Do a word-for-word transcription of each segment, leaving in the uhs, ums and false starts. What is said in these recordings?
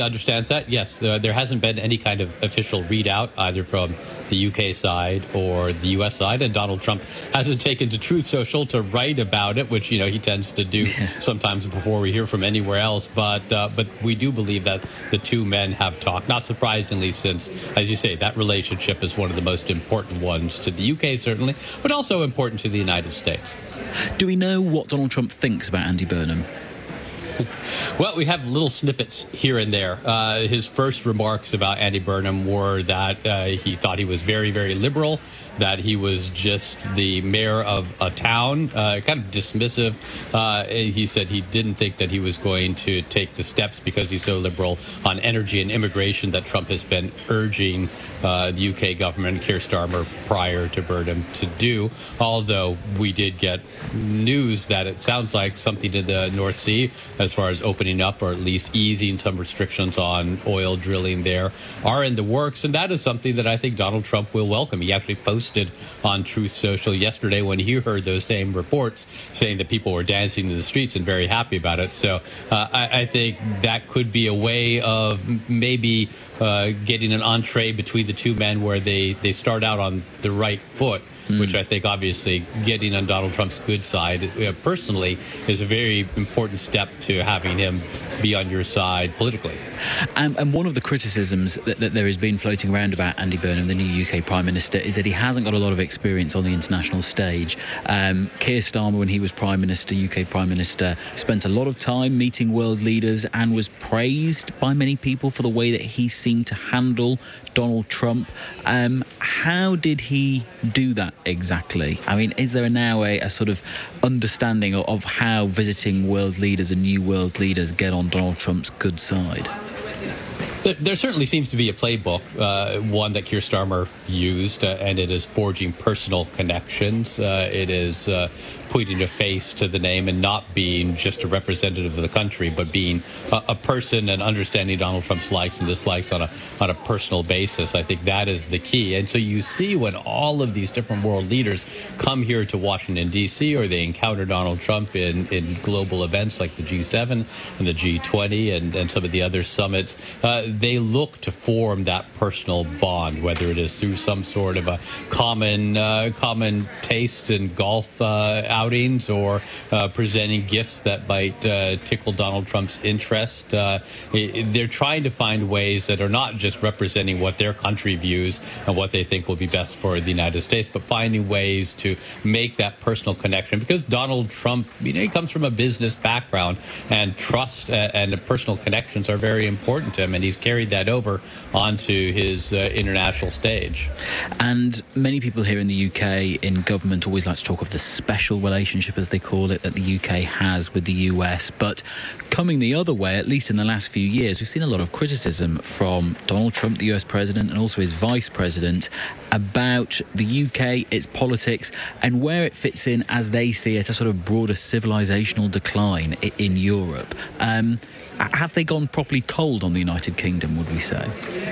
Understands that, yes. Uh, there hasn't been any kind of official readout either from the U K side or the U S side, and Donald Trump hasn't taken to Truth Social to write about it, which, you know, he tends to do sometimes before we hear from anywhere else. But uh, but we do believe that the two men have talked, not surprisingly, since, as you say, that relationship is one of the most important ones to the U K, certainly, but also important to the United States. Do we know what Donald Trump thinks about Andy Burnham? Well, we have little snippets here and there. Uh, his first remarks about Andy Burnham were that uh, he thought he was very, very liberal, that he was just the mayor of a town, uh, kind of dismissive. Uh, he said he didn't think that he was going to take the steps because he's so liberal on energy and immigration that Trump has been urging uh, the U K government, Keir Starmer, prior to Burnham to do. Although we did get news that it sounds like something in the North Sea, as far as opening up or at least easing some restrictions on oil drilling there, are in the works. And that is something that I think Donald Trump will welcome. He actually posted on Truth Social yesterday when he heard those same reports saying that people were dancing in the streets and very happy about it. So uh, I, I think that could be a way of maybe uh, getting an entree between the two men where they, they start out on the right foot, mm. which I think obviously getting on Donald Trump's good side uh, personally is a very important step to having him be on your side politically. Um, and one of the criticisms that, that there has been floating around about Andy Burnham, the new U K Prime Minister, is that he hasn't got a lot of experience on the international stage. Um, Keir Starmer, when he was Prime Minister, U K Prime Minister, spent a lot of time meeting world leaders and was praised by many people for the way that he seemed to handle Donald Trump. Um, how did he do that exactly? I mean, is there now a, a sort of understanding of, of how visiting world leaders and new world leaders get on Donald Trump's good side? There, there certainly seems to be a playbook, uh, one that Keir Starmer used, uh, and it is forging personal connections. Uh, it is uh, putting a face to the name and not being just a representative of the country, but being a, a person and understanding Donald Trump's likes and dislikes on a on a personal basis. I think that is the key. And so you see when all of these different world leaders come here to Washington, D C, or they encounter Donald Trump in, in global events like the G seven and the G twenty and, and some of the other summits, uh, they look to form that personal bond, whether it is through some sort of a common uh, common taste in golf uh, outings or uh, presenting gifts that might uh, tickle Donald Trump's interest. Uh, it, they're trying to find ways that are not just representing what their country views and what they think will be best for the United States, but finding ways to make that personal connection. Because Donald Trump, you know, he comes from a business background, and trust and the personal connections are very important to him, and he's carried that over onto his uh, international stage. And many people here in the U K in government always like to talk of the special relationship, as they call it, that the U K has with the U S. But coming the other way, at least in the last few years, we've seen a lot of criticism from Donald Trump, the U S president, and also his vice president, about the U K, its politics, and where it fits in, as they see it, a sort of broader civilizational decline in Europe. Um, have they gone properly cold on the United Kingdom, would we say?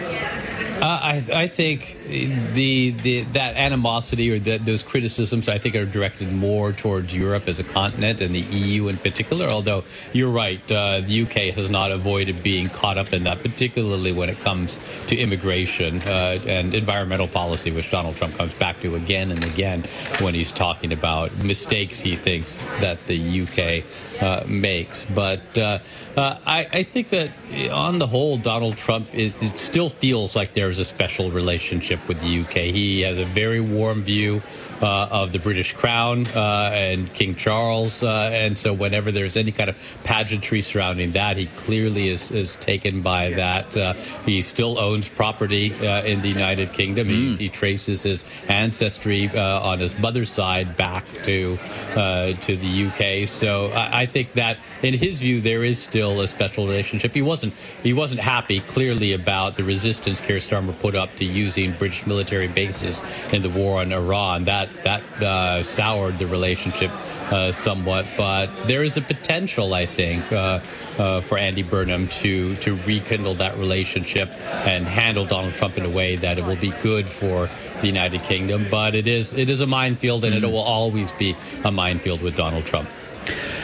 Uh, I, I think the, the that animosity or the, those criticisms, I think, are directed more towards Europe as a continent and the E U in particular, although you're right, uh, the U K has not avoided being caught up in that, particularly when it comes to immigration uh, and environmental policy, which Donald Trump comes back to again and again when he's talking about mistakes he thinks that the U K uh, makes. But uh, uh, I, I think that on the whole, Donald Trump is, it still feels like there is a special relationship with the U K. He has a very warm view uh, of the British Crown uh, and King Charles, uh, and so whenever there's any kind of pageantry surrounding that, he clearly is, is taken by that. Uh, he still owns property uh, in the United Kingdom. Mm. He, he traces his ancestry uh, on his mother's side back to uh, to the U K. So I, I think that in his view there is still a special relationship. He wasn't he wasn't happy clearly about the resistance Keir Starmer put up to using British military bases in the war on Iran. That that uh, soured the relationship uh, somewhat, but there is a potential, I think, uh, uh, for Andy Burnham to to rekindle that relationship and handle Donald Trump in a way that it will be good for the United Kingdom. But it is it is a minefield, and it will always be a minefield with Donald Trump.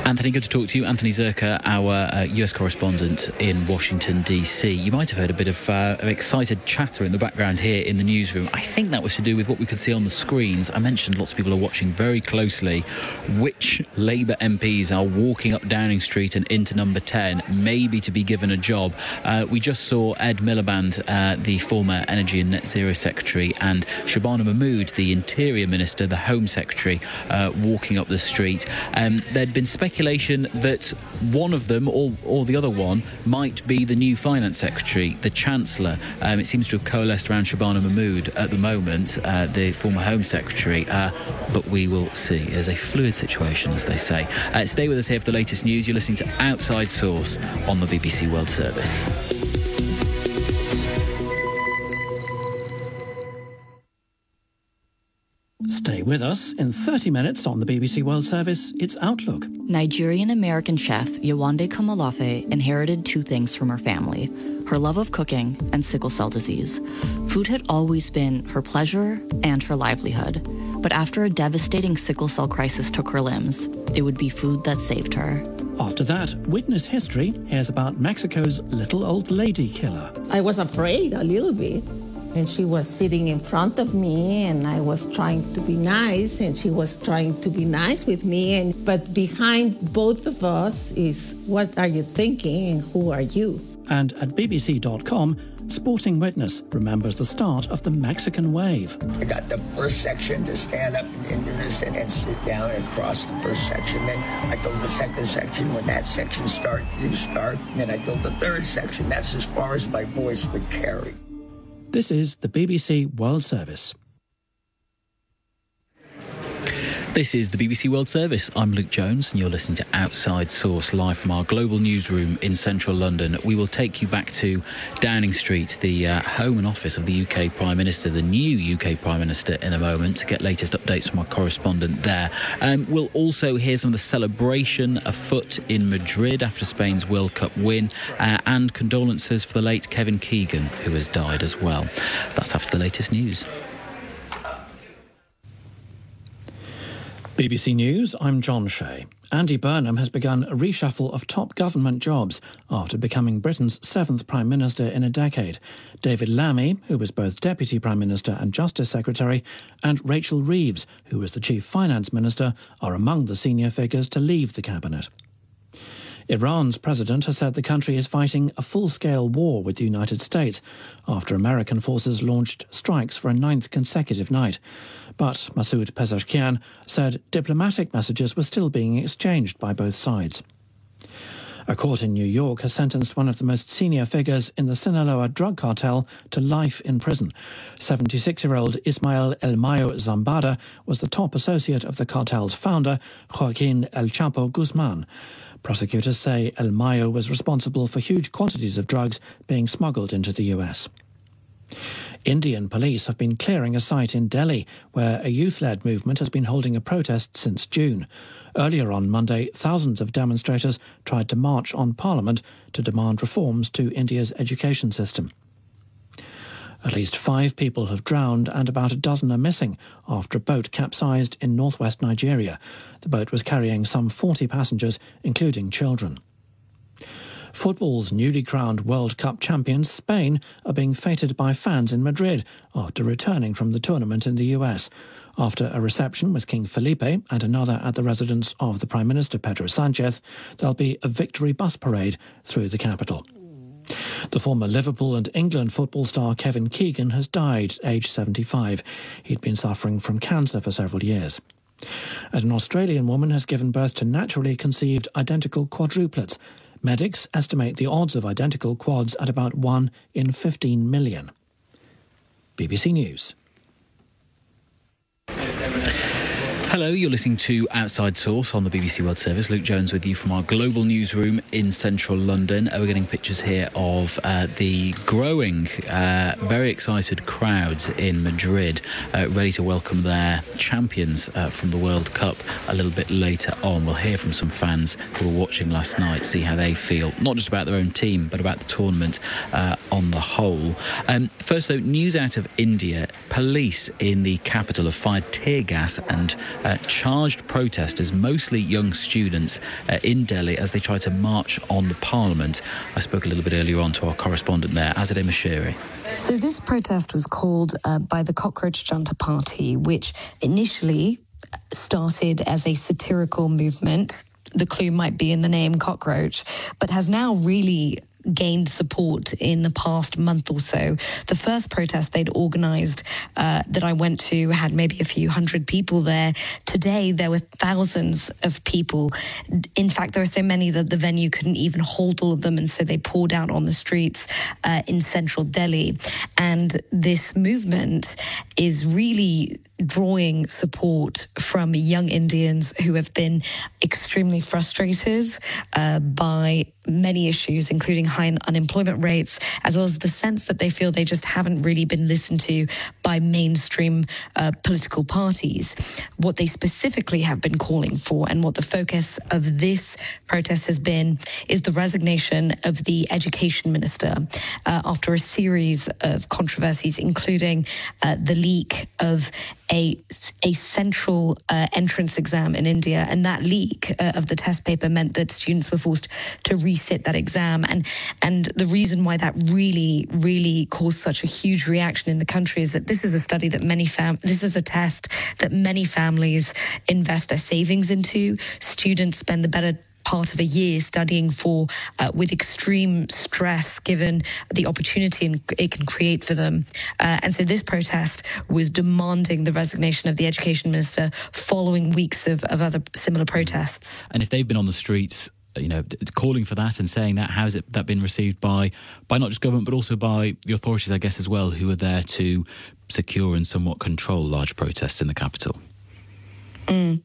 Anthony, good to talk to you. Anthony Zerka, our uh, U S correspondent in Washington, D C. You might have heard a bit of uh, excited chatter in the background here in the newsroom. I think that was to do with what we could see on the screens. I mentioned lots of people are watching very closely which Labour M Ps are walking up Downing Street and into number ten, maybe to be given a job. Uh, we just saw Ed Miliband, uh, the former Energy and Net Zero Secretary, and Shabana Mahmood, the Interior Minister, the Home Secretary, uh, walking up the street. Um, there'd been speculation that one of them, or, or the other one, might be the new Finance Secretary, the Chancellor. Um, it seems to have coalesced around Shabana Mahmood at the moment, uh, the former Home Secretary, uh, but we will see. There's a fluid situation, as they say. Uh, stay with us here for the latest news. You're listening to Outside Source on the B B C World Service. Stay with us. In thirty minutes on the B B C World Service, it's Outlook. Nigerian-American chef Yewande Komolafe inherited two things from her family: her love of cooking and sickle cell disease. Food had always been her pleasure and her livelihood. But after a devastating sickle cell crisis took her limbs, it would be food that saved her. After that, Witness History hears about Mexico's little old lady killer. I was afraid a little bit. And she was sitting in front of me, and I was trying to be nice, and she was trying to be nice with me. And but behind both of us is, what are you thinking and who are you? And at B B C dot com, Sporting Witness remembers the start of the Mexican wave. I got the first section to stand up in unison and sit down and cross the first section. Then I told the second section, when that section starts, you start. And then I told the third section. That's as far as my voice would carry. This is the B B C World Service. This is the B B C World Service. I'm Luke Jones, and you're listening to Outside Source, live from our global newsroom in central London. We will take you back to Downing Street, the uh, home and office of the U K Prime Minister, the new U K Prime Minister, in a moment, to get latest updates from our correspondent there. Um, we'll also hear some of the celebration afoot in Madrid after Spain's World Cup win, uh, and condolences for the late Kevin Keegan, who has died as well. That's after the latest news. B B C News, I'm John Shea. Andy Burnham has begun a reshuffle of top government jobs after becoming Britain's seventh Prime Minister in a decade. David Lammy, who was both Deputy Prime Minister and Justice Secretary, and Rachel Reeves, who was the Chief Finance Minister, are among the senior figures to leave the cabinet. Iran's president has said the country is fighting a full-scale war with the United States after American forces launched strikes for a ninth consecutive night. But Masoud Pezeshkian said diplomatic messages were still being exchanged by both sides. A court in New York has sentenced one of the most senior figures in the Sinaloa drug cartel to life in prison. seventy-six-year-old Ismael El Mayo Zambada was the top associate of the cartel's founder, Joaquin El Chapo Guzman. Prosecutors say El Mayo was responsible for huge quantities of drugs being smuggled into the U S. Indian police have been clearing a site in Delhi where a youth-led movement has been holding a protest since June. Earlier on Monday, thousands of demonstrators tried to march on Parliament to demand reforms to India's education system. At least five people have drowned and about a dozen are missing after a boat capsized in northwest Nigeria. The boat was carrying some forty passengers, including children. Football's newly crowned World Cup champions, Spain, are being feted by fans in Madrid after returning from the tournament in the U S. After a reception with King Felipe and another at the residence of the Prime Minister Pedro Sanchez, there'll be a victory bus parade through the capital. The former Liverpool and England football star Kevin Keegan has died at age seventy-five. He'd been suffering from cancer for several years. And an Australian woman has given birth to naturally conceived identical quadruplets. Medics estimate the odds of identical quads at about one in fifteen million. B B C News. Hello, you're listening to Outside Source on the B B C World Service. Luke Jones with you from our global newsroom in central London. Uh, we're getting pictures here of uh, the growing, uh, very excited crowds in Madrid, uh, ready to welcome their champions uh, from the World Cup a little bit later on. We'll hear from some fans who were watching last night, see how they feel, not just about their own team, but about the tournament uh, on the whole. Um, first, though, news out of India. Police in the capital have fired tear gas and uh, charged protesters, mostly young students, uh, in Delhi as they try to march on the parliament. I spoke a little bit earlier on to our correspondent there, Azadeh Mashiri. So this protest was called uh, by the Cockroach Junta Party, which initially started as a satirical movement. The clue might be in the name cockroach, but has now really gained support in the past month or so. The first protest they'd organised uh, that I went to had maybe a few hundred people there. Today, there were thousands of people. In fact, there were so many that the venue couldn't even hold all of them, and so they poured out on the streets uh, in central Delhi. And this movement is really drawing support from young Indians who have been extremely frustrated uh, by many issues, including high unemployment rates, as well as the sense that they feel they just haven't really been listened to by mainstream uh, political parties. What they specifically have been calling for, and what the focus of this protest has been, is the resignation of the education minister uh, after a series of controversies, including uh, the leak of a, a central uh, entrance exam in India. And that leak uh, of the test paper meant that students were forced to resit that exam. And, and the reason why that really, really caused such a huge reaction in the country is that this is a study that many fam- this is a test that many families invest their savings into. Students spend the better part of a year studying for uh, with extreme stress given the opportunity it can create for them. Uh, and so this protest was demanding the resignation of the education minister following weeks of, of other similar protests. And if they've been on the streets, you know, calling for that and saying that, how's it that been received by by not just government but also by the authorities, I guess, as well, who are there to secure and somewhat control large protests in the capital? Mm.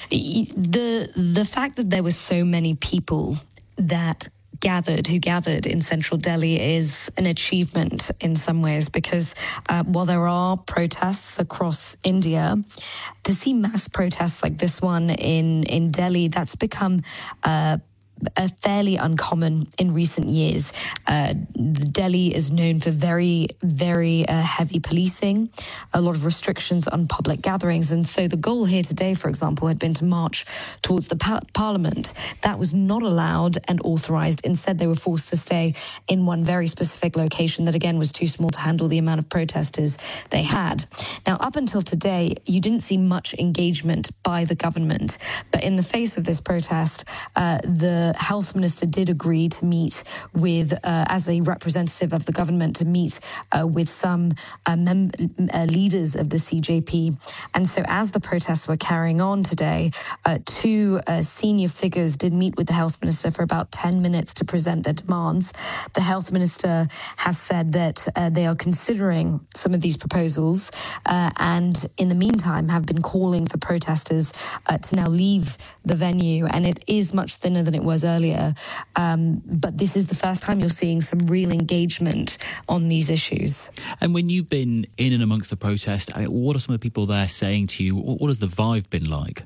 The the fact that there were so many people that gathered, who gathered in central Delhi is an achievement in some ways, because uh, while there are protests across India, to see mass protests like this one in, in Delhi, that's become uh, Uh, fairly uncommon in recent years. Uh, Delhi is known for very, very uh, heavy policing, a lot of restrictions on public gatherings. And so the goal here today, for example, had been to march towards the par- parliament. That was not allowed and authorized. Instead, they were forced to stay in one very specific location that, again, was too small to handle the amount of protesters they had. Now, up until today, you didn't see much engagement by the government. But in the face of this protest, uh, the health minister did agree to meet with, uh, as a representative of the government, to meet uh, with some uh, mem- uh, leaders of the C J P. And so as the protests were carrying on today, uh, two uh, senior figures did meet with the health minister for about ten minutes to present their demands. The health minister has said that uh, they are considering some of these proposals uh, and in the meantime have been calling for protesters uh, to now leave the venue. And it is much thinner than it was earlier. Um, but this is the first time you're seeing some real engagement on these issues. And when you've been in and amongst the protest, I mean, what are some of the people there saying to you? What has the vibe been like?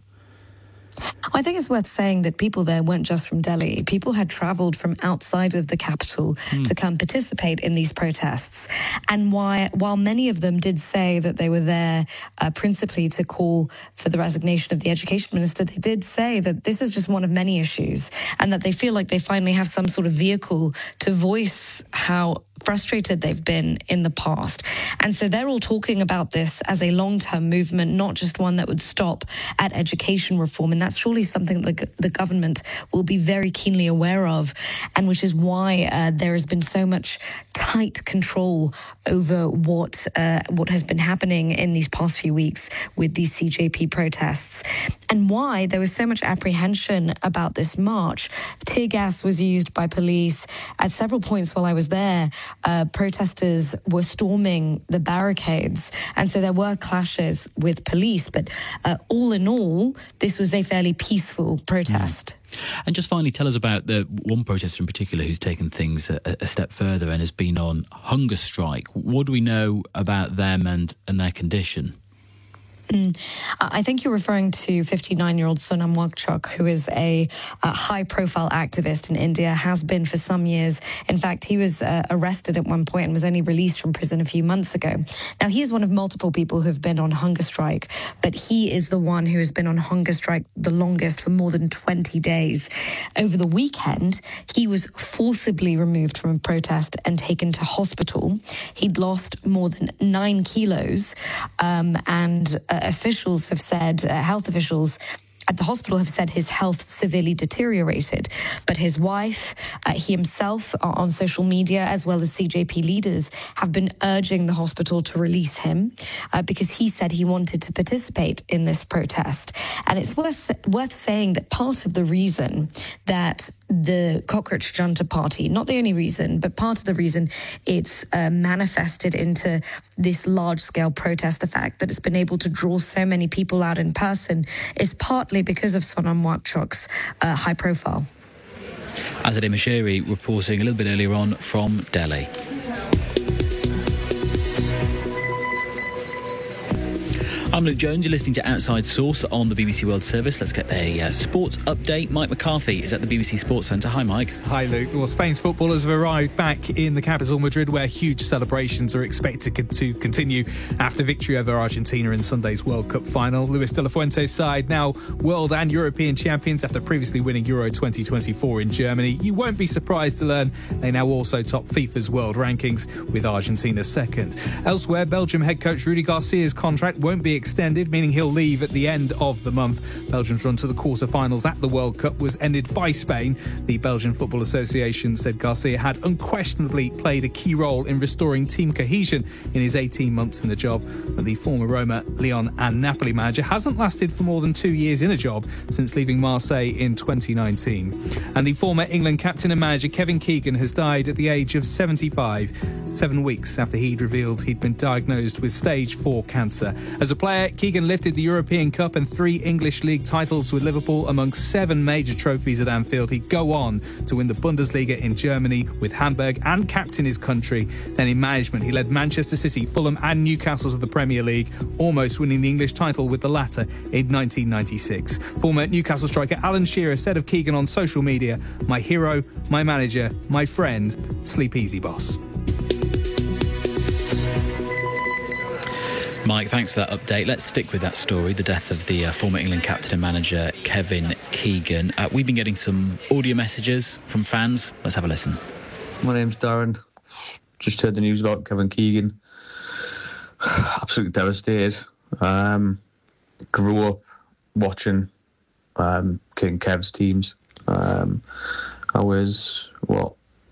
I think it's worth saying that people there weren't just from Delhi. People had travelled from outside of the capital mm. to come participate in these protests. And why, while many of them did say that they were there uh, principally to call for the resignation of the education minister, they did say that this is just one of many issues and that they feel like they finally have some sort of vehicle to voice how frustrated they've been in the past. And so they're all talking about this as a long-term movement, not just one that would stop at education reform. And that's surely something that the government will be very keenly aware of, and which is why uh, there has been so much tight control over what uh, what has been happening in these past few weeks with these C J P protests, and why there was so much apprehension about this march. Tear gas was used by police at several points while I was there. Uh, protesters were storming the barricades, and so there were clashes with police. But uh, all in all, this was a fairly peaceful protest. Mm. And just finally, tell us about the one protester in particular who's taken things a, a step further and has been on hunger strike. What do we know about them and, and their condition? Mm. I think you're referring to fifty-nine-year-old Sonam Wangchuk, who is a, a high-profile activist in India, has been for some years. In fact, he was uh, arrested at one point and was only released from prison a few months ago. Now, he is one of multiple people who have been on hunger strike, but he is the one who has been on hunger strike the longest for more than twenty days. Over the weekend, he was forcibly removed from a protest and taken to hospital. He'd lost more than nine kilos, um, and uh, officials have said, uh, health officials at the hospital have said his health severely deteriorated. But his wife, uh, he himself uh, on social media, as well as C J P leaders, have been urging the hospital to release him uh, because he said he wanted to participate in this protest. And it's worth, worth saying that part of the reason that the Cockroach Junta Party, not the only reason, but part of the reason it's uh, manifested into this large-scale protest, the fact that it's been able to draw so many people out in person, is partly because of Sonam Wangchuk's uh, high profile. Azadeh Moshiri reporting a little bit earlier on from Delhi. I'm Luke Jones. You're listening to Outside Source on the B B C World Service. Let's get a uh, sports update. Mike McCarthy is at the B B C Sports Centre. Hi, Mike. Hi, Luke. Well, Spain's footballers have arrived back in the capital, Madrid, where huge celebrations are expected to continue after victory over Argentina in Sunday's World Cup final. Luis de la Fuente's side now world and European champions after previously winning Euro twenty twenty-four in Germany. You won't be surprised to learn they now also top FIFA's world rankings, with Argentina second. Elsewhere, Belgium head coach Rudi Garcia's contract won't be extended, meaning he'll leave at the end of the month. Belgium's run to the quarter-finals at the World Cup was ended by Spain. The Belgian Football Association said Garcia had unquestionably played a key role in restoring team cohesion in his eighteen months in the job, but the former Roma, Lyon and Napoli manager hasn't lasted for more than two years in a job since leaving Marseille in twenty nineteen. And the former England captain and manager Kevin Keegan has died at the age of seventy-five, seven weeks after he'd revealed he'd been diagnosed with stage four cancer. As a player, Keegan lifted the European Cup and three English League titles with Liverpool among seven major trophies at Anfield. He'd go on to win the Bundesliga in Germany with Hamburg and captain his country. Then in management, he led Manchester City, Fulham and Newcastle to the Premier League, almost winning the English title with the latter in nineteen ninety-six. Former Newcastle striker Alan Shearer said of Keegan on social media, "My hero, my manager, my friend, sleep easy, boss." Mike, thanks for that update. Let's stick with that story, the death of the uh, former England captain and manager Kevin Keegan. Uh, we've been getting some audio messages from fans. Let's have a listen. My name's Darren. Just heard the news about Kevin Keegan. Absolutely devastated. Um, grew up watching um, King Kev's teams. Um, I was, what,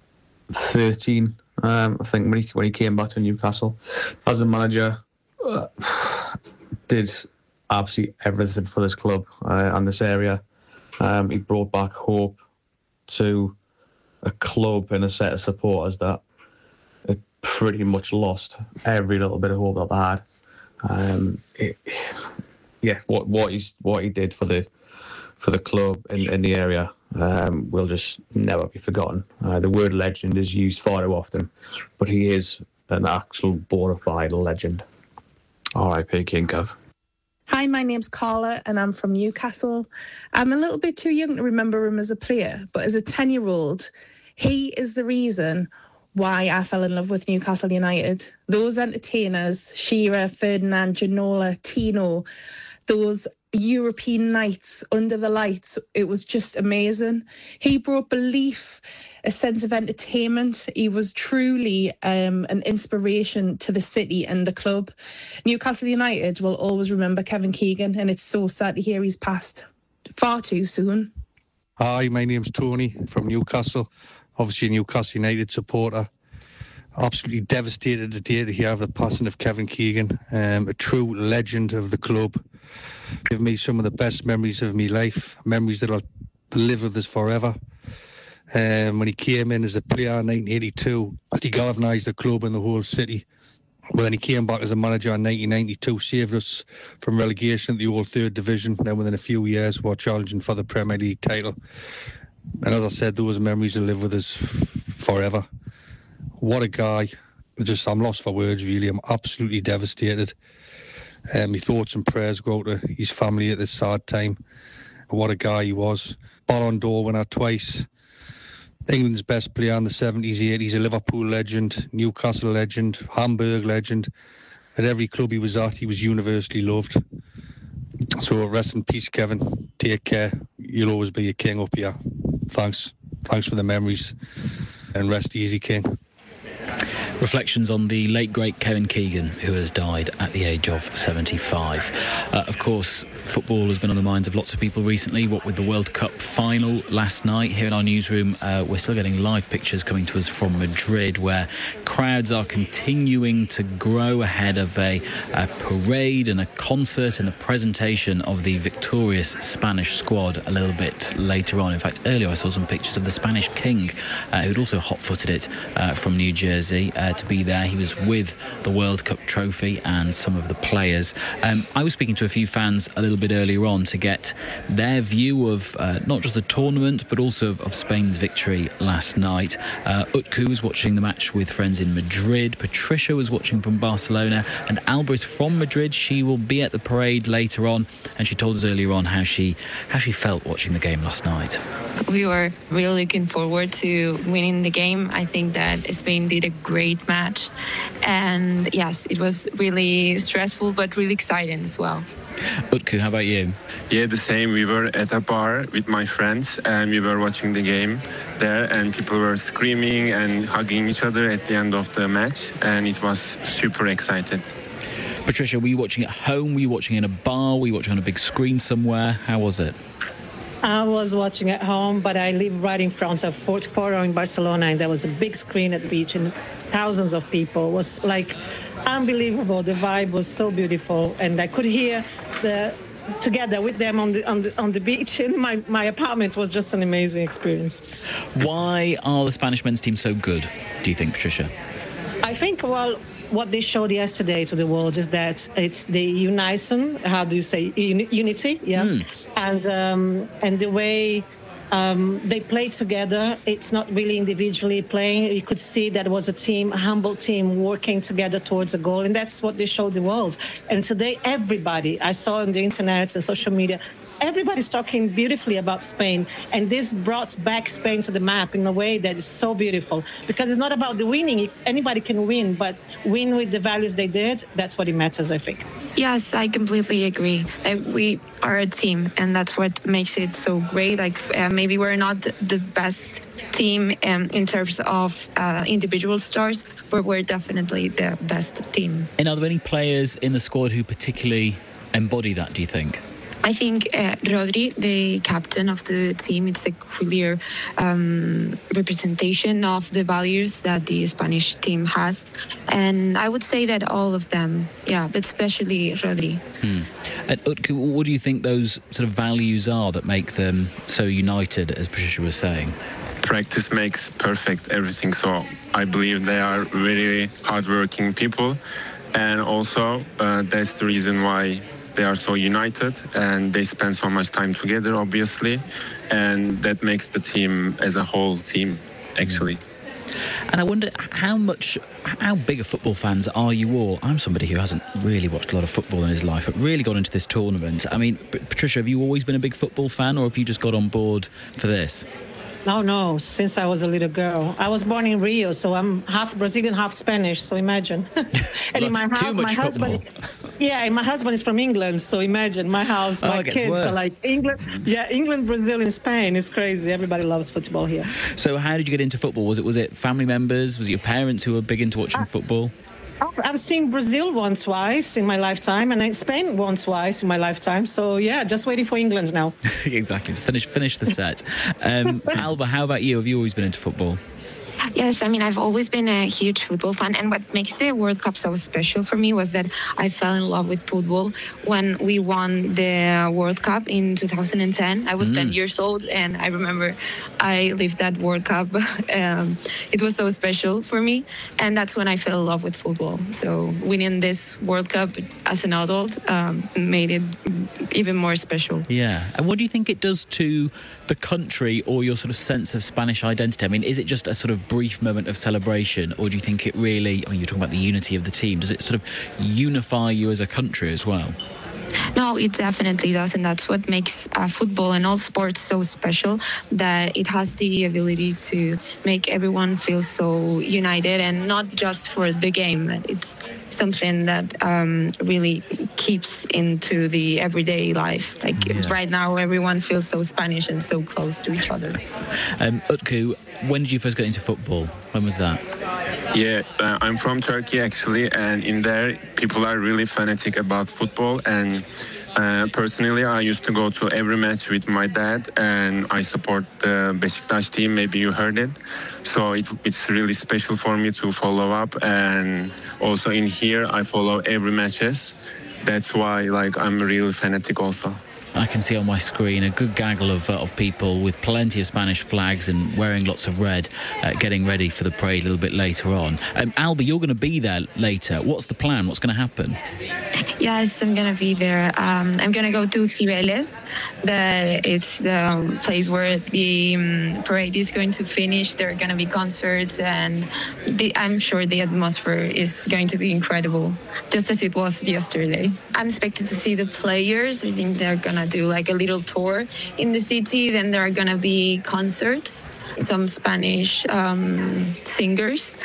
thirteen, um, I think, when he, when he came back to Newcastle. As a manager, Uh, did absolutely everything for this club uh, and this area. Um, he brought back hope to a club and a set of supporters that it pretty much lost every little bit of hope that they had. Um, it, yeah, what what he's what he did for the for the club in, in the area um, will just never be forgotten. Uh, the word legend is used far too often, but he is an actual bona fide legend. R I P King Kev. Hi, my name's Carla and I'm from Newcastle. I'm a little bit too young to remember him as a player, but as a ten-year-old, he is the reason why I fell in love with Newcastle United. Those entertainers, Shearer, Ferdinand, Ginola, Tino, those European nights under the lights, it was just amazing. He brought belief, a sense of entertainment. He was truly um, an inspiration to the city and the club. Newcastle United will always remember Kevin Keegan, and it's so sad to hear he's passed far too soon. Hi, my name's Tony from Newcastle. Obviously a Newcastle United supporter. Absolutely devastated today to hear of the passing of Kevin Keegan, um, a true legend of the club. Give me some of the best memories of my life, memories that I'll live with us forever. Um, when he came in as a player in nineteen eighty-two, he galvanised the club and the whole city. When he came back as a manager in nineteen ninety-two, saved us from relegation at the old third division. Then within a few years, we're challenging for the Premier League title. And as I said, those memories will live with us forever. What a guy. Just, I'm lost for words, really. I'm absolutely devastated. Um, my thoughts and prayers go to his family at this sad time. What a guy he was. Ballon d'Or winner twice. England's best player in the seventies, eighties, a Liverpool legend, Newcastle legend, Hamburg legend. At every club he was at, he was universally loved. So rest in peace, Kevin. Take care. You'll always be a king up here. Thanks. Thanks for the memories. And rest easy, King. Reflections on the late, great Kevin Keegan, who has died at the age of seventy-five. Uh, of course, football has been on the minds of lots of people recently, what with the World Cup final last night. Here in our newsroom, uh, we're still getting live pictures coming to us from Madrid, where crowds are continuing to grow ahead of a, a parade and a concert and a presentation of the victorious Spanish squad a little bit later on. In fact, earlier I saw some pictures of the Spanish king, uh, who'd also hot-footed it uh, from New Jersey. Uh, to be there. He was with the World Cup trophy and some of the players. Um, I was speaking to a few fans a little bit earlier on to get their view of uh, not just the tournament but also of, of Spain's victory last night. Uh, Utku was watching the match with friends in Madrid. Patricia was watching from Barcelona, and Alba is from Madrid. She will be at the parade later on, and she told us earlier on how she how she felt watching the game last night. We were really looking forward to winning the game. I think that Spain did a great match, and yes, it was really stressful but really exciting as well. Utku, how about you? Yeah, the same. We were at a bar with my friends and we were watching the game there, and people were screaming and hugging each other at the end of the match, and it was super exciting. Patricia, were you watching at home? Were you watching in a bar? Were you watching on a big screen somewhere? How was it? I was watching at home, but I live right in front of Portforo in Barcelona, and there was a big screen at the beach and thousands of people. It was like unbelievable. The vibe was so beautiful, and I could hear the together with them on the on the on the beach in my my apartment. Was just an amazing experience. Why are the Spanish men's team so good, do you think, Patricia? I think, well, what they showed yesterday to the world is that it's the unison, how do you say, Un- unity, yeah, mm. and um, and the way um, they played together. It's not really individually playing. You could see that it was a team, a humble team, working together towards a goal, and that's what they showed the world. And today, everybody I saw on the internet and social media, everybody's talking beautifully about Spain, and this brought back Spain to the map in a way that is so beautiful, because it's not about the winning. Anybody can win, but win with the values they did, that's what it matters, I think. Yes, I completely agree. Like, we are a team, and that's what makes it so great. Like, uh, maybe we're not the best team um, in terms of uh, individual stars, but we're definitely the best team. And are there any players in the squad who particularly embody that, do you think? I think uh, Rodri, the captain of the team, it's a clear um, representation of the values that the Spanish team has. And I would say that all of them, yeah, but especially Rodri. Hmm. And Utku, what do you think those sort of values are that make them so united, as Patricia was saying? Practice makes perfect everything. So I believe they are very hardworking people. And also uh, that's the reason why they are so united, and they spend so much time together, obviously, and that makes the team as a whole team, actually. And I wonder how much, how big of football fans are you all? I'm somebody who hasn't really watched a lot of football in his life, but really got into this tournament. I mean, Patricia, have you always been a big football fan, or have you just got on board for this? No, no, since I was a little girl. I was born in Rio, so I'm half Brazilian, half Spanish, so imagine. And in my house, Too much my husband, yeah, and my husband is from England, so imagine my house, my oh, kids worse. are like England, yeah, England, Brazil, and Spain. It's crazy. Everybody loves football here. So how did you get into football? Was it was it family members? Was it your parents who were big into watching uh, football? I've seen Brazil once, twice in my lifetime, and Spain once, twice in my lifetime. So, yeah, just waiting for England now. Exactly. Finish finish the set. Um, Alba, how about you? Have you always been into football? Yes, I mean, I've always been a huge football fan, and what makes the World Cup so special for me was that I fell in love with football when we won the World Cup in two thousand ten. I was mm. ten years old, and I remember I lived that World Cup. Um, it was so special for me, and that's when I fell in love with football. So winning this World Cup as an adult um, made it even more special. Yeah. And what do you think it does to the country or your sort of sense of Spanish identity? I mean, is it just a sort of brief moment of celebration, or do you think it really, I mean, you're talking about the unity of the team, does it sort of unify you as a country as well? No, it definitely does, and that's what makes uh, football and all sports so special, that it has the ability to make everyone feel so united, and not just for the game. It's something that um, really keeps into the everyday life. Like Yeah. right now, everyone feels so Spanish and so close to each other. Um, Utku, when did you first get into football? When was that? Yeah, uh, I'm from Turkey actually, and in there people are really fanatic about football. And uh, personally, I used to go to every match with my dad, and I support the Beşiktaş team. Maybe you heard it. So it, it's really special for me to follow up, and also in here I follow every matches. That's why, like, I'm really fanatic also. I can see on my screen a good gaggle of, uh, of people with plenty of Spanish flags and wearing lots of red, uh, getting ready for the parade a little bit later on. Um, Alba, you're going to be there later. What's the plan? What's going to happen? Yes, I'm going to be there. Um, I'm going to go to Cibeles. The, it's the place where the um, parade is going to finish. There are going to be concerts, and the, I'm sure the atmosphere is going to be incredible, just as it was yesterday. I'm expected to see the players. I think they're going to do like a little tour in the city. Then there are going to be concerts, some Spanish um, singers.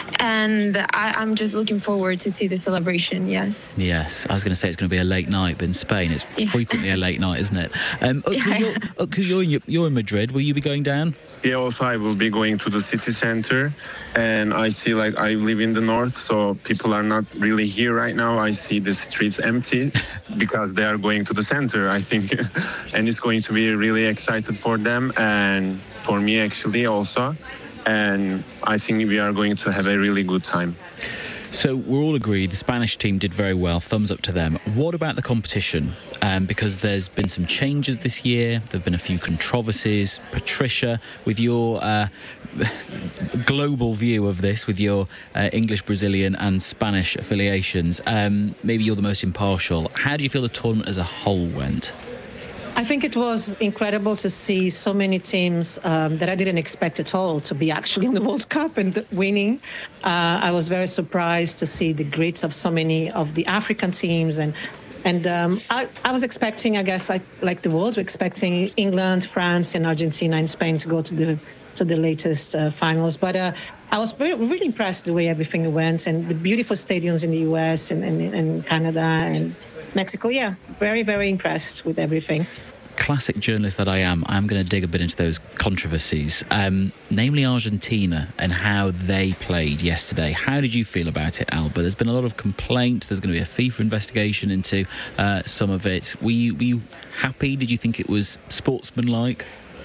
And I, I'm just looking forward to see the celebration, yes. Yes, I was going to say it's going to be a late night, but in Spain it's Yeah. frequently a late night, isn't it? Um, Utku, Yeah. you're, Utku, you're, in, you're in Madrid. Will you be going down? Yeah, also I will be going to the city center, and I see, like, I live in the north, so people are not really here right now. I see the streets empty because they are going to the center, I think, and it's going to be really excited for them and for me actually also, and I think we are going to have a really good time. So we're all agreed the Spanish team did very well, thumbs up to them. What about the competition? Um, because there's been some changes this year, there have been a few controversies. Patricia, with your uh, global view of this, with your uh, English, Brazilian and Spanish affiliations, um, maybe you're the most impartial. How do you feel the tournament as a whole went? I think it was incredible to see so many teams um, that I didn't expect at all to be actually in the World Cup and winning. Uh, I was very surprised to see the grit of so many of the African teams. And and um, I, I was expecting, I guess, like, like the world, we're expecting England, France and Argentina and Spain to go to the to the latest uh, finals. But uh, I was very, really impressed the way everything went, and the beautiful stadiums in the U S and, and, and Canada and Mexico. Yeah, very, very impressed with everything. Classic journalist that I am, I'm going to dig a bit into those controversies, um, namely Argentina and how they played yesterday. How did you feel about it, Alba? There's been a lot of complaint. There's going to be a FIFA investigation into uh, some of it. Were you, were you happy? Did you think it was sportsmanlike?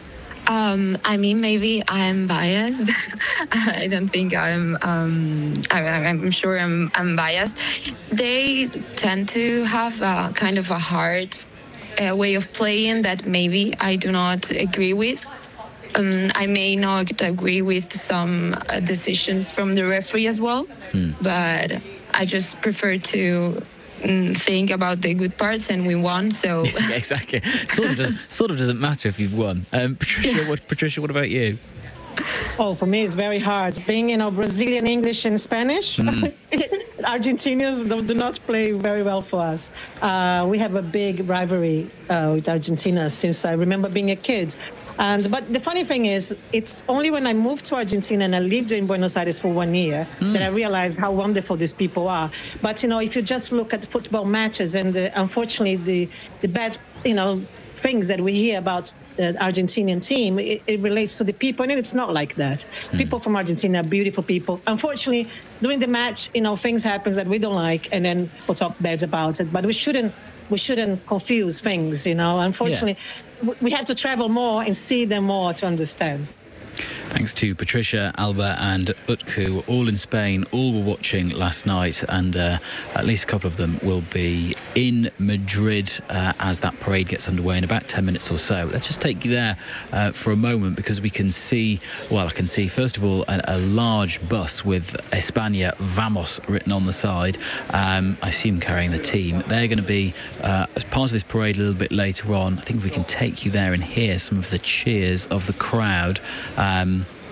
Um, I mean, maybe I'm biased. I don't think I'm. Um, I, I'm sure I'm, I'm biased. They tend to have a kind of a hard uh, way of playing that maybe I do not agree with. Um, I may not agree with some uh, decisions from the referee as well, hmm. but I just prefer to think about the good parts, and we won, so yeah, exactly. Sort of, doesn't, sort of doesn't matter if you've won. Um, Patricia, yeah. what, Patricia, what about you? Oh, for me, it's very hard. Being, you know, Brazilian English and Spanish, mm. Argentinians do, do not play very well for us. Uh, we have a big rivalry uh, with Argentina since I remember being a kid. And but the funny thing is, it's only when I moved to Argentina and I lived in Buenos Aires for one year mm. that I realized how wonderful these people are. But, you know, if you just look at football matches and the, unfortunately the, the bad, you know, things that we hear about the Argentinian team, it, it relates to the people, and it's not like that. Mm. People from Argentina are beautiful people. Unfortunately, during the match, you know, things happen that we don't like, and then we'll talk bad about it. But we shouldn't we shouldn't confuse things, you know. Unfortunately, yeah. we have to travel more and see them more to understand. Thanks to Patricia, Alba and Utku, all in Spain, all were watching last night, and uh, at least a couple of them will be in Madrid uh, as that parade gets underway in about ten minutes or so. Let's just take you there uh, for a moment, because we can see, well, I can see, first of all, a, a large bus with España Vamos written on the side, um, I assume carrying the team. They're going to be uh, as part of this parade a little bit later on. I think we can take you there and hear some of the cheers of the crowd. Um,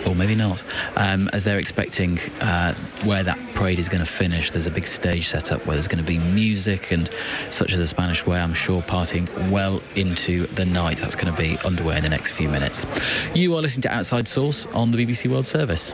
Or maybe not, um, as they're expecting uh, where that parade is going to finish. There's a big stage set up where there's going to be music and such as the Spanish way, I'm sure, partying well into the night. That's going to be underway in the next few minutes. You are listening to Outside Source on the B B C World Service.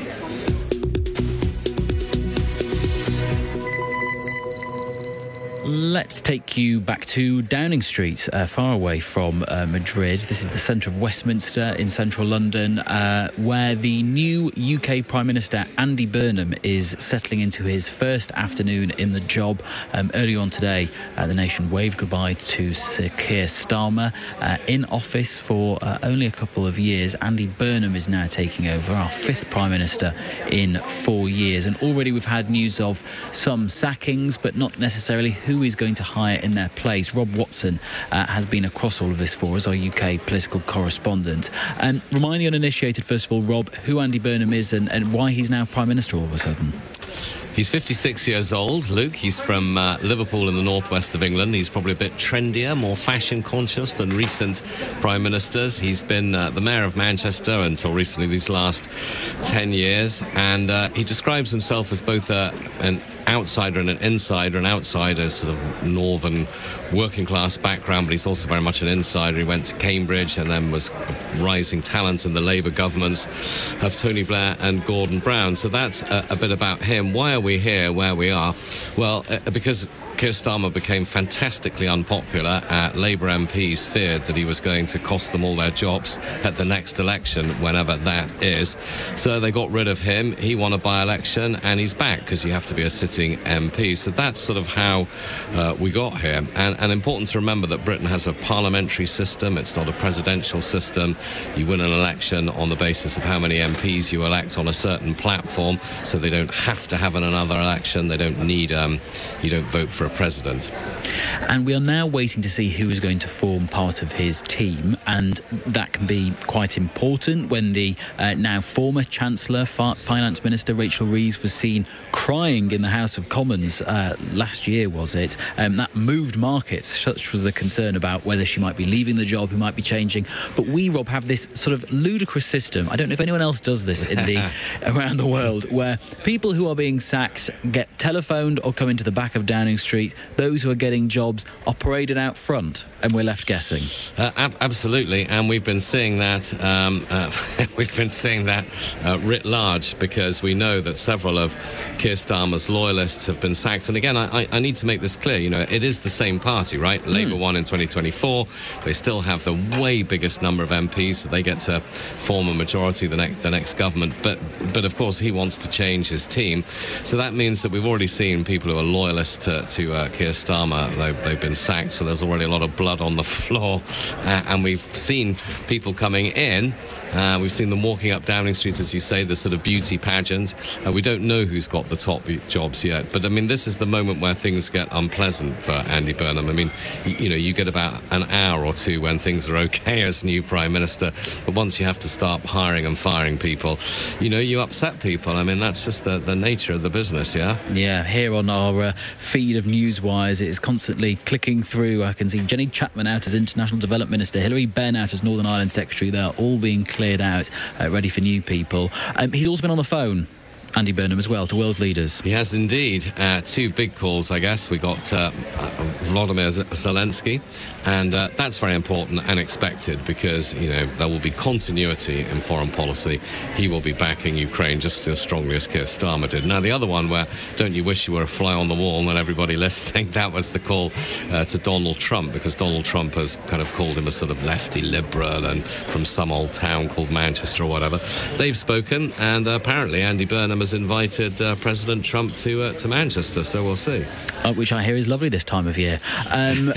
Let's take you back to Downing Street, uh, far away from uh, Madrid. This is the centre of Westminster in central London, uh, where the new U K Prime Minister, Andy Burnham, is settling into his first afternoon in the job. Um, earlier on today, uh, the nation waved goodbye to Sir Keir Starmer. Uh, in office for uh, only a couple of years, Andy Burnham is now taking over, our fifth Prime Minister in four years. And already we've had news of some sackings, but not necessarily who is going to hire in their place. Rob Watson uh, has been across all of this for us, our U K political correspondent. And um, remind the uninitiated, first of all, Rob, who Andy Burnham is and, and why he's now Prime Minister all of a sudden. He's fifty-six years old, Luke. He's from uh, Liverpool in the northwest of England. He's probably a bit trendier, more fashion conscious than recent prime ministers. He's been uh, the mayor of Manchester until recently, these last ten years. And uh, he describes himself as both a, an outsider and an insider. An outsider, sort of northern working class background, but he's also very much an insider. He went to Cambridge and then was a rising talent in the Labour governments of Tony Blair and Gordon Brown. So that's a, a bit about him. Why are we here where we are? Well, uh, because Keir Starmer became fantastically unpopular. Uh, Labour M Ps feared that he was going to cost them all their jobs at the next election, whenever that is. So they got rid of him. He won a by-election and he's back because you have to be a sitting M P. So that's sort of how uh, we got here. And, and important to remember that Britain has a parliamentary system. It's not a presidential system. You win an election on the basis of how many M Ps you elect on a certain platform. So they don't have to have another election. They don't need, um, you don't vote for a president. And we are now waiting to see who is going to form part of his team, and that can be quite important when the uh, now former Chancellor, Fa- Finance Minister Rachel Reeves was seen crying in the House of Commons uh, last year, was it? Um, that moved markets. Such was the concern about whether she might be leaving the job, who might be changing. But we, Rob, have this sort of ludicrous system. I don't know if anyone else does this in the around the world, where people who are being sacked get telephoned or come into the back of Downing Street. Those who are getting jobs are paraded out front, and we're left guessing. Uh, ab- absolutely, and we've been seeing that. Um, uh, we've been seeing that uh, writ large, because we know that several of Keir Starmer's loyalists have been sacked. And again, I, I need to make this clear. You know, it is the same party, right? Mm. Labour won in twenty twenty-four. They still have the way biggest number of M Ps, so they get to form a majority the next the next government. But but of course, he wants to change his team. So that means that we've already seen people who are loyalists to, to uh, Keir Starmer. They've, they've been sacked, so there's already a lot of blood on the floor. Uh, and we've seen people coming in. Uh, we've seen them walking up Downing Street, as you say, the sort of beauty pageant. Uh, we don't know who's got the top jobs yet. But, I mean, this is the moment where things get unpleasant for Andy Burnham. I mean, you, you know, you get about an hour or two when things are okay as new Prime Minister. But once you have to start hiring and firing people, you know, you upset people. I mean, that's just the, the nature of the business, yeah? Yeah, here on our uh, feed of Newswires, it is constantly clicking through. I can see Jenny Chapman out as International Development Minister, Hilary Benn out as Northern Ireland Secretary. They're all being cleared out, uh, ready for new people. Um, he's also been on the phone, Andy Burnham, as well, to world leaders. He has indeed. Uh, two big calls, I guess. We got uh, Volodymyr Zelensky, and uh, that's very important and expected, because, you know, there will be continuity in foreign policy. He will be backing Ukraine just as strongly as Keir Starmer did. Now, the other one, where don't you wish you were a fly on the wall when everybody listening, that was the call uh, to Donald Trump, because Donald Trump has kind of called him a sort of lefty liberal and from some old town called Manchester or whatever. They've spoken, and uh, apparently Andy Burnham has invited uh, President Trump to uh, to Manchester, so we'll see. Uh, which I hear is lovely this time of year. Um,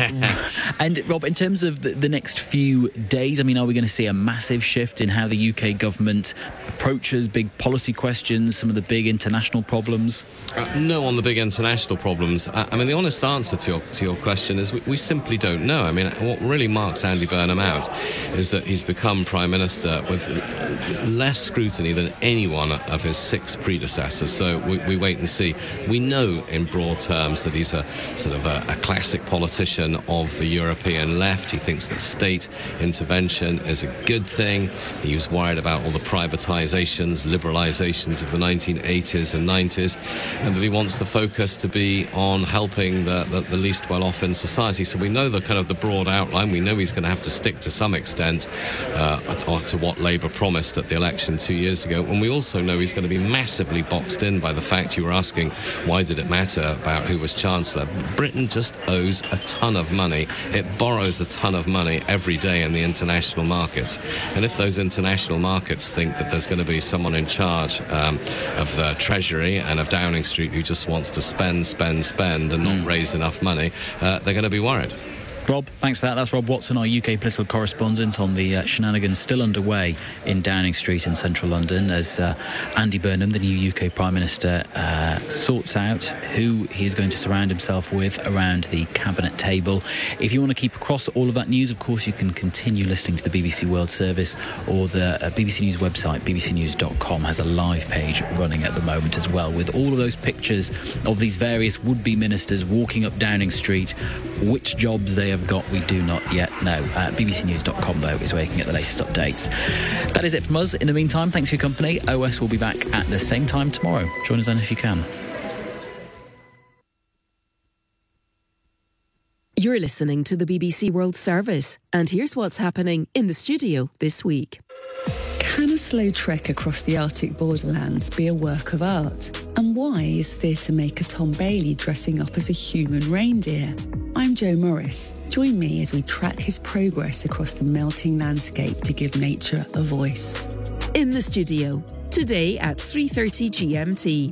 and Rob, in terms of the, the next few days, I mean, are we going to see a massive shift in how the U K government approaches big policy questions, some of the big international problems? Uh, no, on the big international problems. I, I mean, the honest answer to your to your question is we, we simply don't know. I mean, what really marks Andy Burnham out is that he's become Prime Minister with less scrutiny than any one of his six previous predecessors. So we, we wait and see. We know in broad terms that he's a sort of a, a classic politician of the European left. He thinks that state intervention is a good thing. He was worried about all the privatizations, liberalizations of the nineteen eighties and nineties, and that he wants the focus to be on helping the, the, the least well-off in society. So we know the kind of the broad outline. We know he's going to have to stick to some extent uh, to what Labour promised at the election two years ago. And we also know he's going to be massively boxed in by the fact you were asking why did it matter about who was Chancellor. Britain just owes a ton of money. It borrows a ton of money every day in the international markets. And if those international markets think that there's going to be someone in charge um, of the Treasury and of Downing Street who just wants to spend, spend, spend and not mm. raise enough money, uh, they're going to be worried. Rob, thanks for that. That's Rob Watson, our U K political correspondent, on the uh, shenanigans still underway in Downing Street in central London as uh, Andy Burnham, the new U K Prime Minister, uh, sorts out who he is going to surround himself with around the cabinet table. If you want to keep across all of that news, of course, you can continue listening to the B B C World Service, or the uh, B B C News website, b b c news dot com, has a live page running at the moment as well, with all of those pictures of these various would-be ministers walking up Downing Street. Which jobs they have got, we do not yet know. Uh, b b c news dot com, though, is where you can get the latest updates. That is it from us. In the meantime, thanks for your company. O S will be back at the same time tomorrow. Join us then if you can. You're listening to the B B C World Service, and here's what's happening in the studio this week. Can a slow trek across the Arctic borderlands be a work of art? And why is theatre maker Tom Bailey dressing up as a human reindeer? I'm Jo Morris. Join me as we track his progress across the melting landscape to give nature a voice. In the studio, today at three thirty G M T.